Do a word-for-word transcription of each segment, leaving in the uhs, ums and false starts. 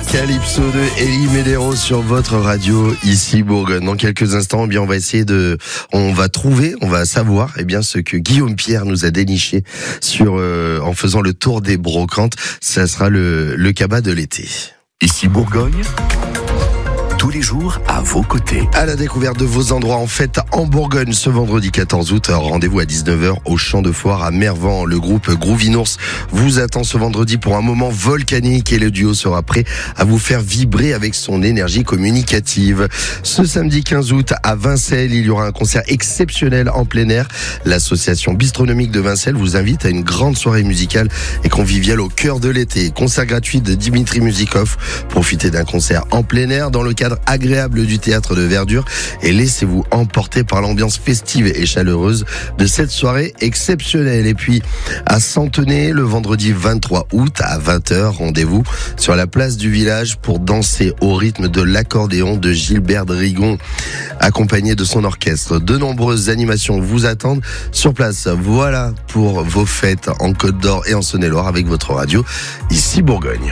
Calypso de Elie Medeiros sur votre radio ici Bourgogne. Dans quelques instants, eh bien on va essayer de, on va trouver, on va savoir, eh bien ce que Guillaume Pierre nous a déniché sur, euh, en faisant le tour des brocantes. Ça sera le le cabas de l'été. Ici Bourgogne, tous les jours à vos côtés. À la découverte de vos endroits en fête en Bourgogne ce vendredi quatorze août. Rendez-vous à dix-neuf heures au champ de foire à Mervan. Le groupe Groovinours vous attend ce vendredi pour un moment volcanique et le duo sera prêt à vous faire vibrer avec son énergie communicative. Ce samedi quinze août à Vincelles, il y aura un concert exceptionnel en plein air. L'association bistronomique de Vincelles vous invite à une grande soirée musicale et conviviale au cœur de l'été. Concert gratuit de Dimitri Musikov. Profitez d'un concert en plein air dans le cadre agréable du théâtre de Verdure et laissez-vous emporter par l'ambiance festive et chaleureuse de cette soirée exceptionnelle. Et puis à Centenay, le vendredi vingt-trois août à vingt heures, rendez-vous sur la place du village pour danser au rythme de l'accordéon de Gilbert Drigon, accompagné de son orchestre. De nombreuses animations vous attendent sur place. Voilà pour vos fêtes en Côte d'Or et en Saône-et-Loire avec votre radio ici Bourgogne.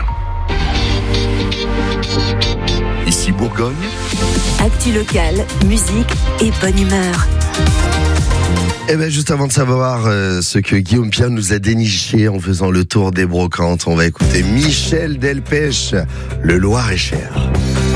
Ici Bourgogne, actu locale, musique et bonne humeur. Eh ben juste avant de savoir euh, ce que Guillaume Pierre nous a déniché en faisant le tour des brocantes, on va écouter Michel Delpech, Le Loir-et-Cher.